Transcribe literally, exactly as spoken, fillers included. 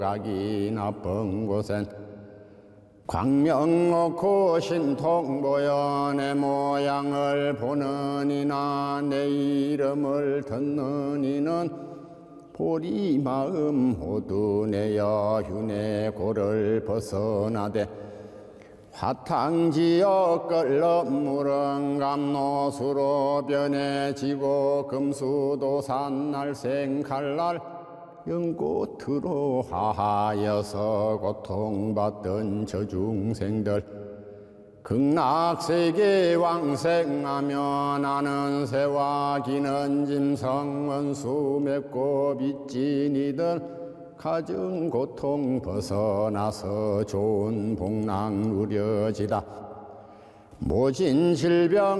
가기 나쁜 곳엔 광명 놓고 신통 보여 내 모양을 보는 이나 내 이름을 듣는 이는 보리 마음 모두 내여 휴내 고를 벗어나되 화탕지역 끌러 물은 감노수로 변해지고 금수도산 날생 칼날 연꽃으로 하하여서 고통받던 저 중생들 극락세계 왕생하며 나는 새와 기는 짐승 원수 맺고 빚진 이들 가증 고통 벗어나서 좋은 복락 누려지다 모진 질병